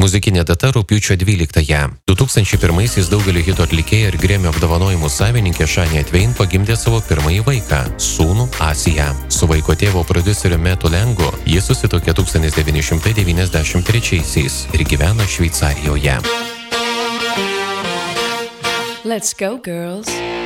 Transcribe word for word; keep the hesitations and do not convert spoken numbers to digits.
Muzikinė data rugpjūčio dvyliktąją. du tūkstančiai pirmaisiais daugelio hitų atlikėja ir Grammy apdovanojimų savininkė Shania Twain pagimdė savo pirmąjį vaiką, sūnų Asiją. Su vaiko tėvo prodiuseriu Mattu Langu jis susituokė tūkstantis devyni šimtai devyniasdešimt trečiaisiais ir gyvena Šveicarijoje. Let's go, girls.